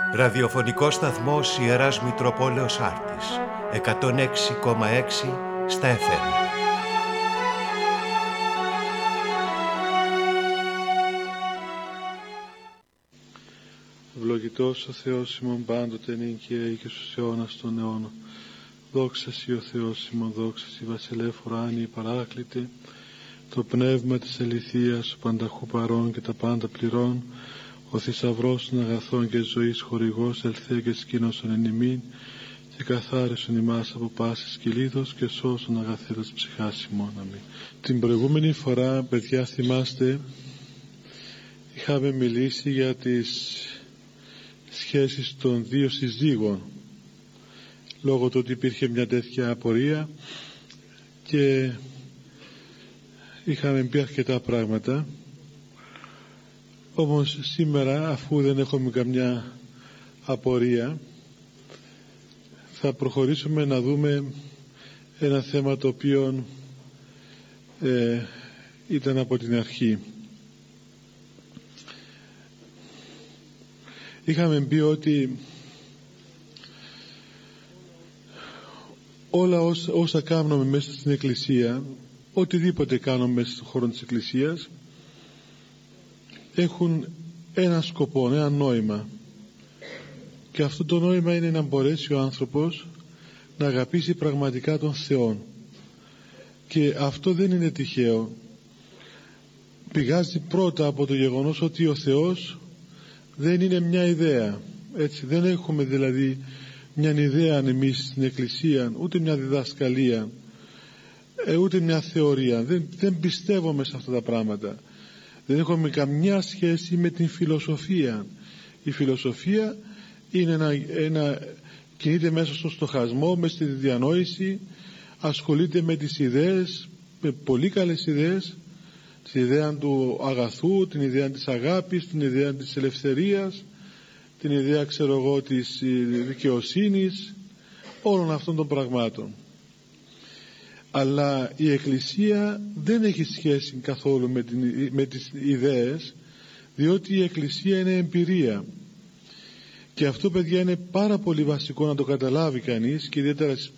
Ραδιοφωνικός σταθμός Ιεράς Μητροπόλεως Άρτης, 106,6 στα FM. Ευλογητός ο Θεός ημών πάντοτε νυν και αεί και στους αιώνας των αιώνων. Δόξα Σοι ο Θεός ημών, δόξα Σοι βασιλεύ ουράνιε παράκλητε, το πνεύμα της αληθείας, ο πανταχού παρών και τα πάντα πληρών, ο θησαυρός των αγαθών και ζωής χορηγός, ελθέ και σκήνωσον εν ημίν και καθάρισον ημάς από πάσης κυλίδος και σώσον αγαθέτας ψυχάς ημών. Αμήν. Την προηγούμενη φορά, παιδιά, θυμάστε, είχαμε μιλήσει για τις σχέσεις των δύο συζύγων, λόγω του ότι υπήρχε μια τέτοια απορία, και είχαμε πει αρκετά πράγματα. Όμως σήμερα, αφού δεν έχουμε καμιά απορία, θα προχωρήσουμε να δούμε ένα θέμα το οποίο ήταν από την αρχή. Είχαμε πει ότι όλα όσα κάνουμε μέσα στην Εκκλησία, οτιδήποτε κάνουμε μέσα στον χώρο της Εκκλησίας, έχουν ένα σκοπό, ένα νόημα, και αυτό το νόημα είναι να μπορέσει ο άνθρωπος να αγαπήσει πραγματικά τον Θεό. Και αυτό δεν είναι τυχαίο. Πηγάζει πρώτα από το γεγονός ότι ο Θεός δεν είναι μια ιδέα, έτσι. Δεν έχουμε δηλαδή μια ιδέα εμείς στην Εκκλησία, ούτε μια διδασκαλία, ούτε μια θεωρία. Δεν πιστεύουμε σε αυτά τα πράγματα. Δεν έχουμε καμιά σχέση με την φιλοσοφία. Η φιλοσοφία είναι κινείται μέσα στο στοχασμό, μέσα στη διανόηση, ασχολείται με τις ιδέες, με πολύ καλές ιδέες, την ιδέα του αγαθού, την ιδέα της αγάπης, την ιδέα της ελευθερίας, την ιδέα, της δικαιοσύνης, όλων αυτών των πραγμάτων. Αλλά η Εκκλησία δεν έχει σχέση καθόλου με τις ιδέες, διότι η Εκκλησία είναι εμπειρία. Και αυτό, παιδιά, είναι πάρα πολύ βασικό να το καταλάβει κανείς, και ιδιαίτερα στις